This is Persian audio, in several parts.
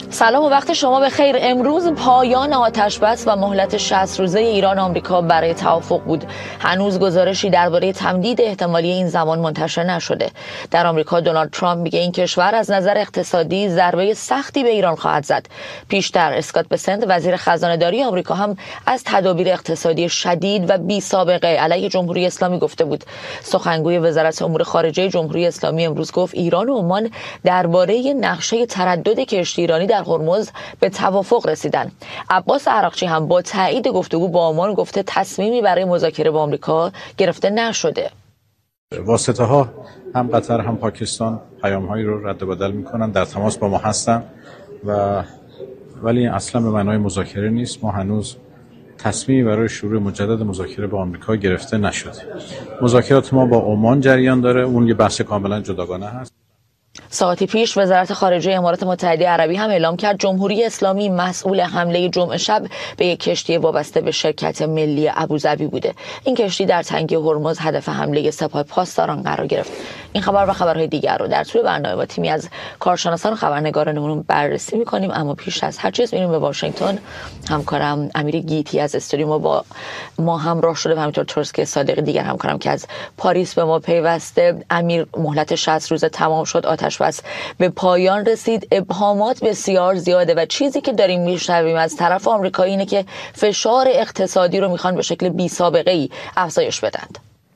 سلام و وقت شما بخیر. امروز پایان آتش بس و مهلت 60 روزه ایران آمریکا برای توافق بود. هنوز گزارشی درباره تمدید احتمالی این زمان منتشر نشده. در آمریکا دونالد ترامپ میگه این کشور از نظر اقتصادی ضربه سختی به ایران خواهد زد. پیشتر اسکات بسنت وزیر خزانه‌داری آمریکا هم از تدابیر اقتصادی شدید و بی سابقه علیه جمهوری اسلامی گفته بود. سخنگوی وزارت امور خارجه جمهوری اسلامی امروز گفت ایران و عمان درباره نقشه تردد کشتی ایرانی در هرمز به توافق رسیدن. عباس عراقچی هم با تایید گفتگو با عمان گفته تصمیمی برای مذاکره با آمریکا گرفته نشده. واسطه‌ها هم قطر هم پاکستان پیام‌هایی رو رد و بدل می‌کنن، در تماس با ما هستن ولی اصلا به معنای مذاکره نیست. ما هنوز تصمیمی برای شروع مجدد مذاکره با آمریکا گرفته نشده. مذاکرات ما با عمان جریان داره، اون یه بحث کاملا جداگانه هست. ساعتی پیش وزارت خارجه امارات متحده عربی هم اعلام کرد جمهوری اسلامی مسئول حمله جمعه شب به یک کشتی وابسته به شرکت ملی ابوظبی بوده. این کشتی در تنگه هرمز هدف حمله سپاه پاسداران قرار گرفت. این خبر و خبرهای دیگر رو در طول برنامه با تیمی از کارشناسان و خبرنگارانمون بررسی می‌کنیم، اما پیش از هر چیز میریم به واشنگتن. همکارم امیر گیتی از استودیو با ما همراه شده و همینطور ترسک صادقی دیگر همکارم که از پاریس به ما پیوسته. امیر، مهلت 60 روزه تمام شد، آتش بس به پایان رسید، ابهامات بسیار زیاده و چیزی که داریم میشنویم از طرف آمریکایی اینه که فشار اقتصادی رو میخوان به شکل بی سابقه ای افزایش بدن.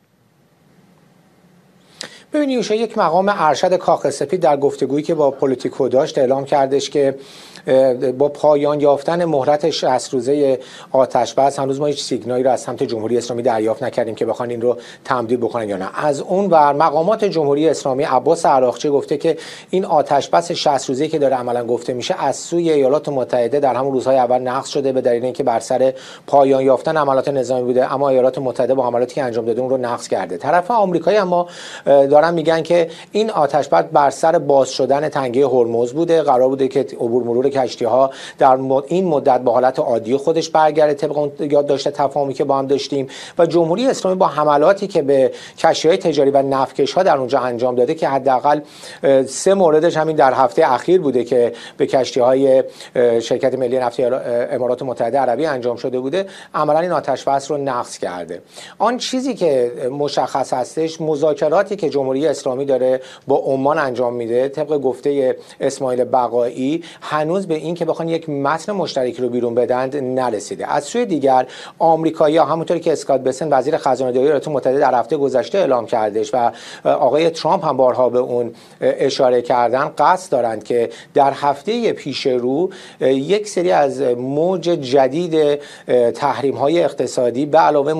ببینید یوشا، یک مقام ارشد کاخ سفید در گفتگویی که با پلیتیکو داشت اعلام کردش که با پایان یافتن مهلت 60 روزه آتش بس هنوز ما هیچ سیگنالی رو از سمت جمهوری اسلامی دریافت نکردیم که بخوان این رو تمدید بکنن یا نه. از اون ور مقامات جمهوری اسلامی عباس عراقچی گفته که این آتش بس 60 روزه‌ای که داره عملا گفته میشه از سوی ایالات متحده در همون روزهای اول نقض شده به دلیل اینکه بر سر پایان یافتن عملیات نظامی بوده، اما ایالات متحده با عملیاتی که انجام داده اون رو نقض کرده. طرف آمریکایی اما دارن میگن که این آتش بس بر سر باز شدن تنگه هرمز بوده، قرار بوده که عبور مرور کشتی‌ها در این مدت به حالت عادی خودش برگرده طبق اون یادداشت تفاهمی که با هم داشتیم و جمهوری اسلامی با حملاتی که به کشتی‌های تجاری و نفتکش‌ها در اونجا انجام داده که حداقل 3 موردش همین در هفته اخیر بوده که به کشتی‌های شرکت ملی نفت امارات متحده عربی انجام شده بوده، عملاً این آتش بس رو نقض کرده. آن چیزی که مشخص هستش مذاکراتی که جمهوری اسلامی داره با عمان انجام میده طبق گفته اسماعیل بقایی هنوز به این که بخوان یک متن مشترکی رو بیرون بدند نرسیده. از سوی دیگر آمریکایی‌ها همونطوری که اسکات بسنت وزیر خزانه‌داری ایالات متحده در هفته گذشته اعلام کردش و آقای ترامپ هم بارها به اون اشاره کردن، قصد دارند که در هفته پیش رو یک سری از موج جدید تحریم‌های اقتصادی به علاوه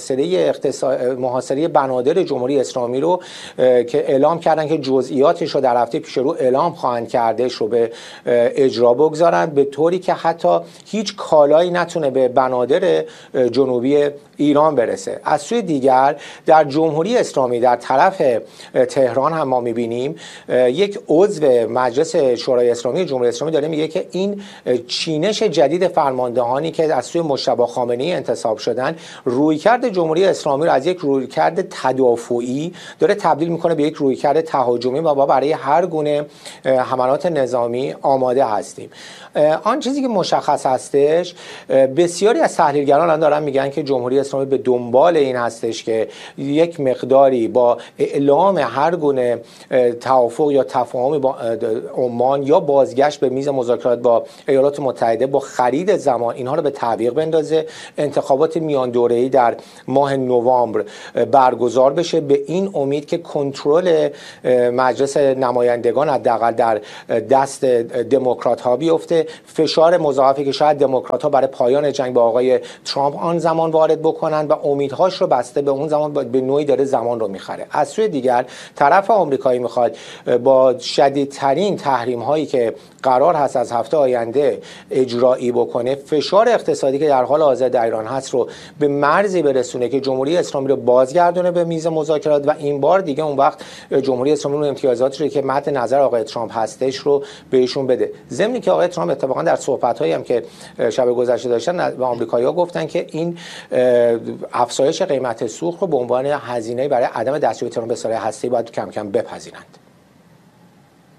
محاصره بنادر جمهوری اسلامی رو که اعلام کردن که جزئیاتش رو در هفته پیش رو اعلام خواهند کردش رو به اجرا بگذارند، به طوری که حتی هیچ کالایی نتونه به بنادر جنوبی ایران برسه. از سوی دیگر در جمهوری اسلامی در طرف تهران هم ما می‌بینیم یک عضو مجلس شورای اسلامی جمهوری اسلامی داره میگه که این چینش جدید فرماندهانی که از سوی مجتبی خامنه‌ای انتصاب شدن رویکرد جمهوری اسلامی رو از یک رویکرد تدافعی داره تبدیل میکنه به یک رویکرد تهاجمی و ما برای هر گونه حملات نظامی آماده هستیم. آن چیزی که مشخص هستش بسیاری از تحلیلگران هم دارن میگن که جمهوری اسلامی به دنبال این هستش که یک مقداری با اعلام هر گونه توافق یا تفاهم با عمان یا بازگشت به میز مذاکرات با ایالات متحده با خرید زمان اینها رو به تعویق بندازه، انتخابات میان دوره‌ای در ماه نوامبر برگزار بشه به این امید که کنترل مجلس نمایندگان حداقل در دست دموکرات ها بیفته، فشار مضاعفی که شاید دموکرات ها برای پایان جنگ با آقای ترامپ آن زمان وارد بکنن و امیدهاش رو بسته به اون زمان به نوعی داره زمان رو میخره. از سوی دیگر طرف آمریکایی میخواد با شدیدترین تحریم هایی که قرار هست از هفته آینده اجرایی بکنه فشار اقتصادی که در حال حاضر در ایران هست رو به مرزی برسونه که جمهوری اسلامی رو بازگردونه به میز مذاکرات و این بار دیگه اون وقت جمهوری اسلامی اون امتیازاتی رو که مد نظر آقای ترامپ هستش رو بهشون بده. ضمن که آقای ترامپ اتفاقا در صحبت‌هایی هم که شب گذشته داشتن به آمریکایی‌ها گفتن که این افزایش قیمت سوخت رو به عنوان هزینه برای عدم دستیابی تهران به سلاح هسته‌ای باید کم کم بپذیرند. تا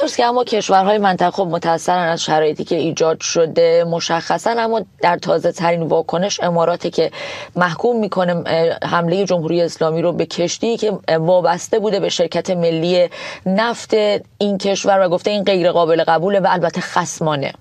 که اما کشورهای منطقه خب متأثرن از شرایطی که ایجاد شده مشخصا، اما در تازه ترین واکنش اماراتی که محکوم میکنه حمله جمهوری اسلامی رو به کشتی که وابسته بوده به شرکت ملی نفت این کشور و گفته این غیر قابل قبوله و البته خصمانه.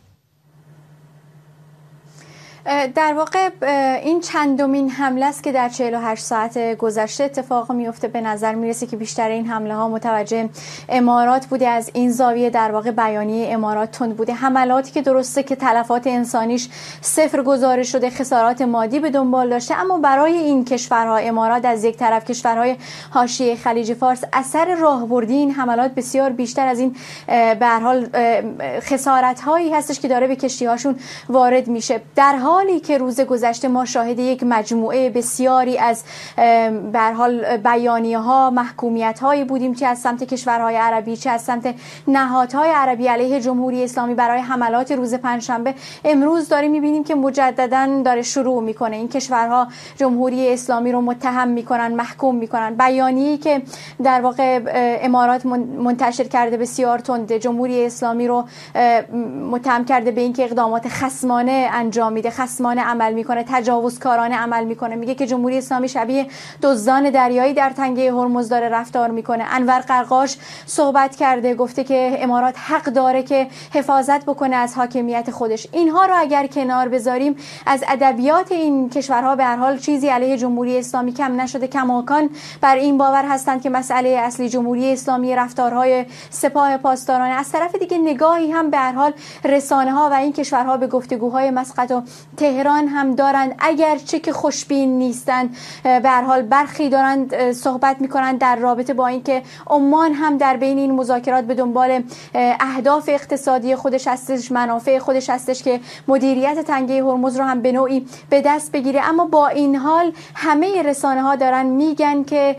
در واقع این چندمین حمله است که در 48 ساعت گذشته اتفاق میفته. به نظر میرسه که بیشتر این حمله ها متوجه امارات بوده. از این زاویه در واقع بیانیه امارات تند بوده. حملاتی که درسته که تلفات انسانیش صفر گزارش شده، خسارات مادی به دنبال داشته، اما برای این کشورها، امارات از یک طرف، کشورهای حاشیه خلیج فارس، اثر راهبردی این حملات بسیار بیشتر از این به هر حال خسارت هایی هستش که داره به کشتی هاشون وارد میشه. در حالی که روز گذشته ما شاهد یک مجموعه بسیاری از به هر حال بیانیه ها، محکومیت هایی بودیم، چه از سمت کشورهای عربی چه از سمت نهادهای عربی علیه جمهوری اسلامی برای حملات روز پنجشنبه، امروز داریم میبینیم که مجددا داره شروع میکنه. این کشورها جمهوری اسلامی رو متهم میکنن، محکوم میکنن. بیانیه‌ای که در واقع امارات منتشر کرده بسیار تنده، جمهوری اسلامی رو متهم کرده به اینکه اقدامات خصمانه انجام میده، خصمانه عمل میکنه، تجاوزکارانه عمل میکنه. میگه که جمهوری اسلامی شبیه دزدان دریایی در تنگه هرمز داره رفتار میکنه. انور قرقاش صحبت کرده، گفته که امارات حق داره که حفاظت بکنه از حاکمیت خودش. اینها رو اگر کنار بذاریم، از ادبیات این کشورها به هر حال چیزی علیه جمهوری اسلامی کم نشده. کماکان بر این باور هستند که مسئله اصلی جمهوری اسلامی رفتارهای سپاه پاسداران. از طرف دیگه نگاهی هم به هر حال رسانه ها و این کشورها به گفتگوهای مسقط و تهران هم دارند، اگرچه که خوشبین نیستند. به هر حال برخی دارند صحبت میکنند در رابطه با اینکه عمان هم در بین این مذاکرات به دنبال اهداف اقتصادی خودش هستش، منافع خودش هستش که مدیریت تنگه هرمز رو هم به نوعی به دست بگیره. اما با این حال همه رسانه ها دارن میگن که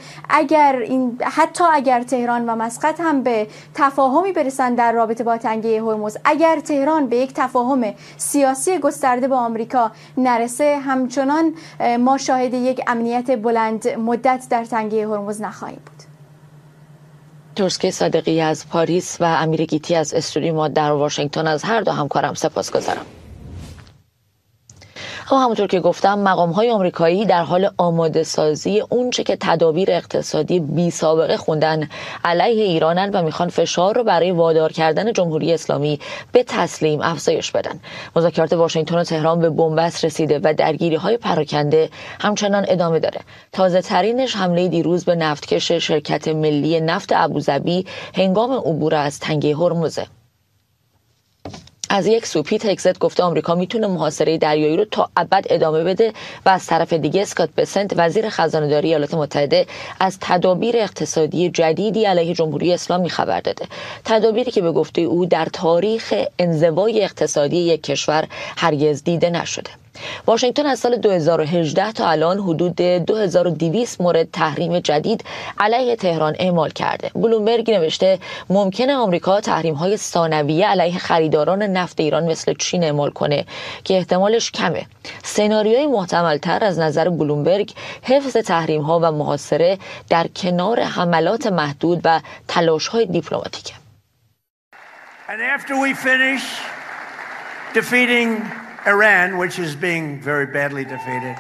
حتی اگر تهران و مسقط هم به تفاهمی برسن در رابطه با تنگه هرمز، اگر تهران به یک تفاهم سیاسی گسترده با آمریکا نرسه، همچنان ما شاهد یک امنیت بلند مدت در تنگه هرمز نخواهیم بود. ترسکه صادقی از پاریس و امیر گیتی از استودیو ما در واشنگتن، از هر دو همکارم سپاسگزارم. همونطور که گفتم، مقام‌های آمریکایی در حال آماده سازی اونچه که تدابیر اقتصادی بی سابقه خوندن علیه ایرانن و میخوان فشار رو برای وادار کردن جمهوری اسلامی به تسلیم افزایش بدن. مذاکرات واشنگتن و تهران به بنبست رسیده و درگیری‌های پراکنده همچنان ادامه داره. تازه ترینش حمله دیروز به نفتکش شرکت ملی نفت ابوظبی هنگام عبور از تنگه هرمز. از یک سو پیت هگزت گفته آمریکا میتونه محاصره دریایی رو تا ابد ادامه بده و از طرف دیگه اسکات بسنت وزیر خزانه‌داری ایالات متحده از تدابیر اقتصادی جدیدی علیه جمهوری اسلامی خبر داده. تدابیری که به گفته او در تاریخ انزوای اقتصادی یک کشور هرگز دیده نشده. واشنگتن از سال 2018 تا الان حدود 2200 مورد تحریم جدید علیه تهران اعمال کرده. بلومبرگ نوشته ممکنه آمریکا تحریم‌های ثانویه علیه خریداران نفت ایران مثل چین اعمال کنه که احتمالش کمه. سناریوی محتمل‌تر از نظر بلومبرگ حفظ تحریم‌ها و محاصره در کنار حملات محدود و تلاش‌های دیپلماتیکه. And after we finish defeating Iran, which is being very badly defeated,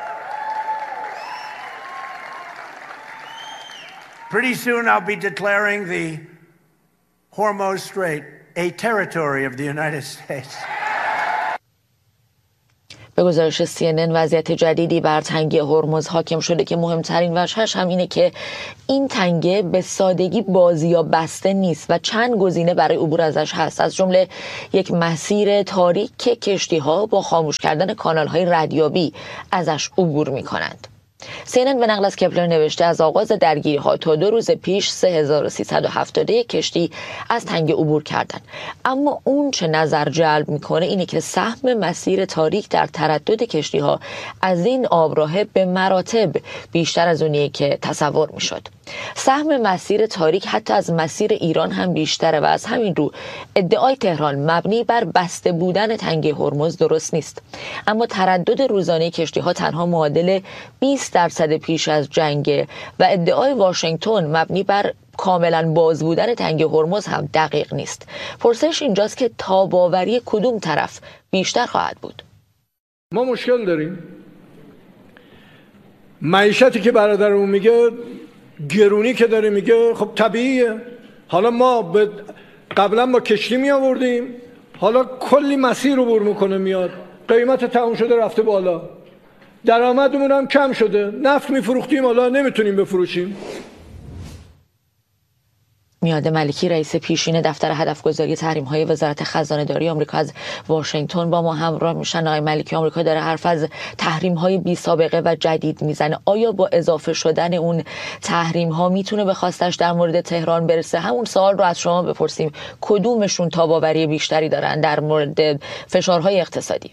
pretty soon I'll be declaring the Hormuz Strait a territory of the United States. به گزارش CNN وضعیت جدیدی بر تنگه هرمز حاکم شده که مهمترین وجهش هم اینه که این تنگه به سادگی بازی یا بسته نیست و چند گزینه برای عبور ازش هست، از جمله یک مسیر تاریک که کشتی‌ها با خاموش کردن کانال‌های ردیابی ازش عبور می‌کنند. CNN به نقل از کپلر نوشته از آغاز درگیری‌ها تا 2 روز پیش 3371 کشتی از تنگه عبور کردند. اما اون چه نظر جلب میکنه اینه که سهم مسیر تاریک در تردد کشتی‌ها از این آبراه به مراتب بیشتر از اونیه که تصور میشد. سهم مسیر تاریک حتی از مسیر ایران هم بیشتره و از همین رو ادعای تهران مبنی بر بسته بودن تنگه هرمز درست نیست. اما تردد روزانه کشتی‌ها تنها معادل 20% پیش از جنگ و ادعای واشنگتن مبنی بر کاملا باز بودن تنگه هرمز هم دقیق نیست. پرسش اینجاست که تاباوری کدوم طرف بیشتر خواهد بود؟ ما مشکل داریم. معیشتی که برادرمون میگه، گرونی که داره میگه، خب طبیعیه. حالا ما قبلا با کشتی می آوردیم، حالا کلی مسیر رو بر میکنه میاد، قیمت تموم شده رفته بالا، درآمدمون هم کم شده، نفت میفروختیم حالا نمیتونیم بفروشیم. میاد ملکی رئیس پیشین دفتر هدفگذاری تحریم‌های وزارت خزانه‌داری آمریکا از واشنگتن با ما همراه میشن. آقای ملکی، آمریکا داره حرف از تحریم‌های بی سابقه و جدید میزنه. آیا با اضافه شدن اون تحریم‌ها میتونه به خواستش در مورد تهران برسه؟ همون سوال رو از شما بپرسیم، کدومشون تاباوری بیشتری دارن در مورد فشارهای اقتصادی؟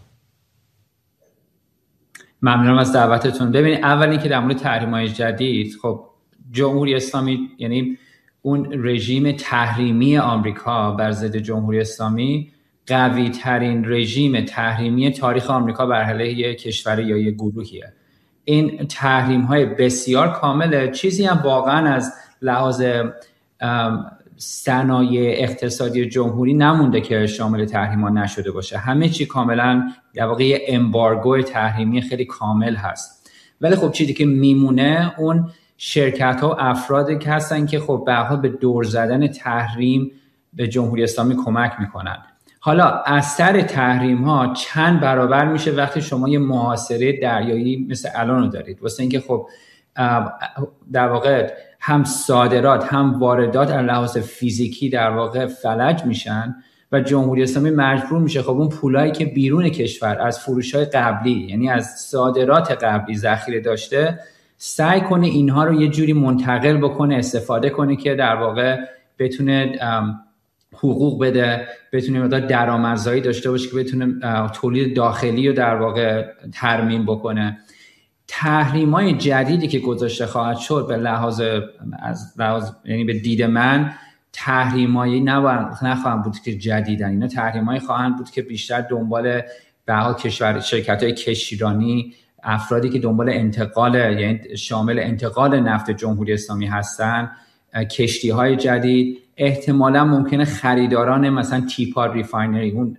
ممنونم از دعوتتون. ببینید، اول اینکه در مورد تحریم‌های جدید، خب جمهوری اسلامی، یعنی اون رژیم تحریمی آمریکا بر ضد جمهوری اسلامی، قوی ترین رژیم تحریمی تاریخ آمریکا بر علیه کشور یا یک گروهیه. این تحریم های بسیار کامله، چیزی هم واقعا از لحاظ صنایع اقتصادی جمهوری نمونده که شامل تحریم ها نشده باشه. همه چی کاملا در واقع امبارگو تحریمی خیلی کامل هست. ولی خب چیزی که میمونه اون شرکت ها و افرادی که هستن که خب به هر حال به دور زدن تحریم به جمهوری اسلامی کمک میکنن. حالا اثر تحریم ها چند برابر میشه وقتی شما یه محاصره دریایی مثل الان رو دارید، واسه اینکه خب در واقع هم صادرات هم واردات از لحاظ فیزیکی در واقع فلج میشن و جمهوری اسلامی مجبور میشه خب اون پولایی که بیرون کشور از فروش‌های قبلی، یعنی از صادرات قبلی ذخیره داشته، سعی کنه اینها رو یه جوری منتقل بکنه، استفاده کنه که در واقع بتونه حقوق بده، بتونه مقدار درآمدزایی داشته باشه که بتونه تولید داخلی رو در واقع ترمیم بکنه. تحریم‌های جدیدی که گذاشته خواهد شد به لحاظ یعنی به دید من تحریم‌هایی نخواهند بود که جدیدن، اینا تحریم‌هایی خواهند بود که بیشتر دنبال به کشور شرکت‌های کشتیرانی، افرادی که دنبال انتقال، یعنی شامل انتقال نفت جمهوری اسلامی هستن، کشتی‌های جدید، احتمالاً ممکنه خریداران مثلا تیپا ریفاینری، اون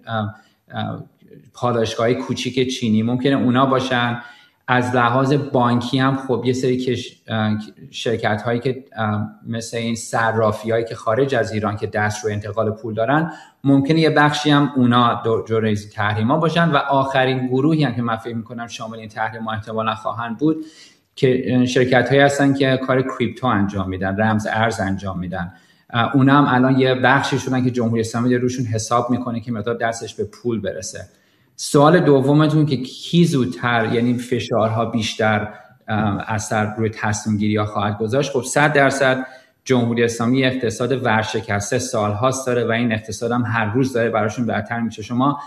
پالایشگاه‌های کوچیک چینی، ممکنه اونا باشن. از لحاظ بانکی هم خب یه سری شرکت‌هایی که مثل این صرافی‌هایی که خارج از ایران که دست روی انتقال پول دارن، ممکنه یه بخشی هم اونا جزء تحریم‌ها باشن. و آخرین گروهی هم که من فکر می‌کنم شامل این تحریم‌ها احتمالاً خواهند بود که شرکت‌هایی هستن که کار کریپتو انجام میدن، رمز ارز انجام میدن. اونا هم الان یه بخشی شدن که جمهوری اسلامی روشون حساب میکنه که مقدار دستش به پول برسه. سوال دومتون که کی زودتر، یعنی فشارها بیشتر اثر روی تصمیم گیری ها خواهد گذاشت، خب 100% جمهوری اسلامی اقتصاد ورشکسته سالهاست داره و این اقتصاد هم هر روز داره براشون بهتر میشه. شما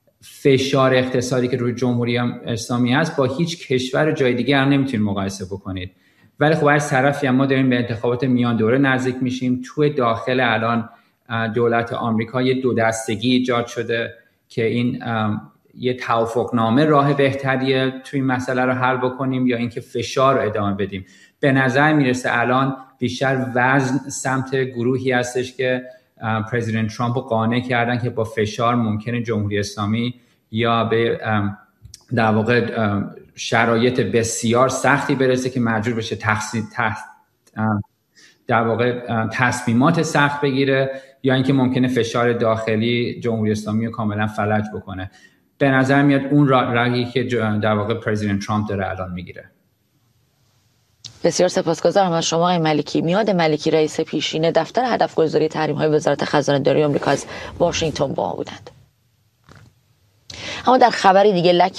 فشار اقتصادی که روی جمهوری اسلامی هست با هیچ کشور جای دیگه هم نمیتونید مقایسه بکنید. ولی خب از طرفی هم ما داریم به انتخابات میان دوره نزدیک میشیم. توی داخل الان دولت آمریکا یه دو دستگی ایجاد شده که این یه توافقنامه راه بهتریه توی این مسئله رو حل بکنیم یا اینکه فشار رو ادامه بدیم. به نظر میرسه الان بیشتر وزن سمت گروهی هستش که پرزیدنت ترامپ رو قانع کردن که با فشار ممکنه جمهوری اسلامی یا به در واقع شرایط بسیار سختی برسه که مجبور بشه در واقع تصمیمات سخت بگیره یا اینکه ممکنه فشار داخلی جمهوری اسلامی رو کاملا فلج بکنه. به نظر میاد اون راهی که در واقع پرزیدنت ترامپ داره الان میگیره. بسیار سپاسگزارم از شما آقای ملکی. میاد ملکی رئیس پیشین دفتر هدفگذاری تحریم‌های وزارت خزانه‌داری آمریکا از واشنگتن با ما بودند. اما در خبری دیگه